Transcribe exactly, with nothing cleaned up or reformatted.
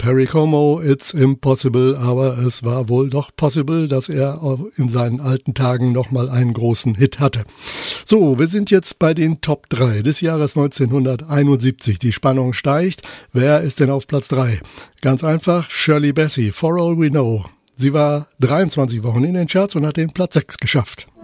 Perry Como, It's Impossible, aber es war wohl doch possible, dass er in seinen alten Tagen nochmal einen großen Hit hatte. So, wir sind jetzt bei den Top drei des Jahres neunzehnhunderteinundsiebzig. Die Spannung steigt. Wer ist denn auf Platz drei? Ganz einfach, Shirley Bassey, For All We Know. Sie war dreiundzwanzig Wochen in den Charts und hat den Platz sechs geschafft.